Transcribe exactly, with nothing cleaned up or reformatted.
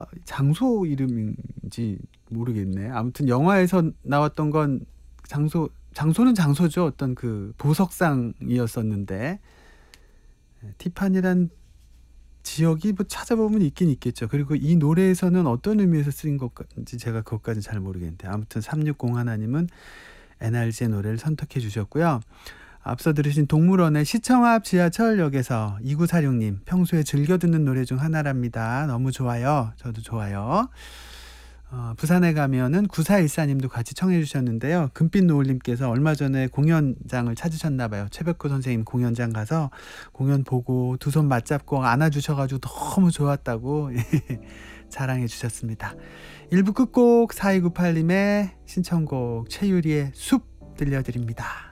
장소 이름인지 모르겠네. 아무튼 영화에서 나왔던 건 장소 장소는 장소죠. 어떤 그 보석상이었었는데 티파니란 지역이 뭐 찾아보면 있긴 있겠죠. 그리고 이 노래에서는 어떤 의미에서 쓰인 것인지 제가 그것까지는 잘 모르겠는데 아무튼 삼육공일 님은 엔알지의 노래를 선택해 주셨고요. 앞서 들으신 동물원의 시청 앞 지하철역에서 이구사육 님 평소에 즐겨 듣는 노래 중 하나랍니다. 너무 좋아요. 저도 좋아요. 어, 부산에 가면은 구사일사 님도 같이 청해 주셨는데요. 금빛 노을님께서 얼마 전에 공연장을 찾으셨나 봐요. 최백호 선생님 공연장 가서 공연 보고 두 손 맞잡고 안아주셔가지고 너무 좋았다고 자랑해 주셨습니다. 일 부 끝곡 사이구팔 님의 신청곡 최유리의 숲 들려드립니다.